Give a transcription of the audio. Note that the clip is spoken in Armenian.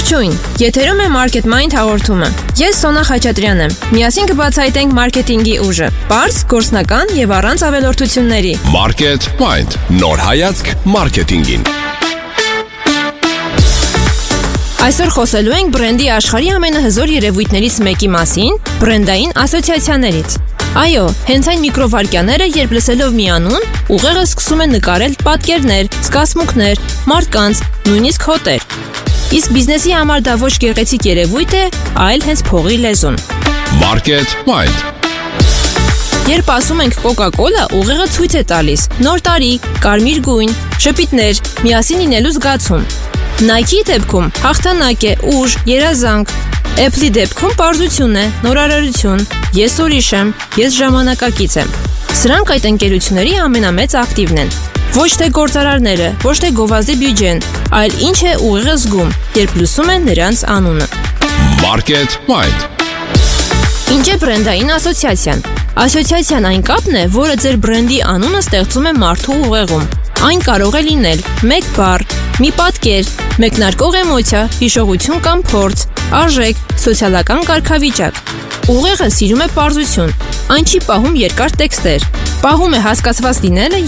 Ողջույն, եթերում է Market Mind հաղորդումը։ Ես Սոնա Խաչատրյանն եմ։ Միասին կբացահայտենք մարքեթինգի ուժը, պարզ, գործնական եւ առանց ավելորդությունների։ Market Mind, նոր հայացք մարքեթինգին։ Այսօր խոսելու ենք բրենդի աշխարհի ամենահզոր երևույթներից մեկի մասին՝ բրենդային ասոցիացիաներից։ Այո, հենց այն միկրովարկյաները, երբ լսելով մի անուն, ուղեղը սկսում է նկարել պատկերներ, զգացմունքներ, մարդկանց, նույնիսկ հոտեր։ Իսկ բիզնեսի համար դա ոչ գեղեցիկ երևույթ է, այլ հենց փողի լեզուն։ Market Mind։ Երբ ասում ենք Coca-Cola, ուղեղը ցույց է տալիս նոր տարի, կարմիր գույն, շփիթներ, միասին լինելու զգացում։ Nike-ի դեպքում հաղթանակ է, ուժ, երազանք։ Apple-ի դեպքում պարզություն է, նորարարություն, ես ուրիշ եմ, ես ժամանակակից եմ։ Սրանք այդ ընկերությունների ամենամեծ ակտիվն են։ Ոչ թե գործարարները, ոչ թե գովազդի բյուջեն, այլ ինչ է ուղեղը զգում, երբ լսում է նրանց անունը։ Market Mind։ Ինչ է բրենդային ասոցիացիան։ Ասոցիացիան այն կապն է, որը ձեր բրենդի անունը ստեղծում է մարդու ուղեղում։ Այն կարող է լինել մեկ բառ, մի պատկեր, մեկնարկող էմոցիա, հիշողություն կամ փորձ, արժեք, սոցիալական կարգավիճակ։ Ուղեղը սիրում է պարզություն։ Այն չի պահում երկար տեքստեր։ Պահում է հասկացված լինելը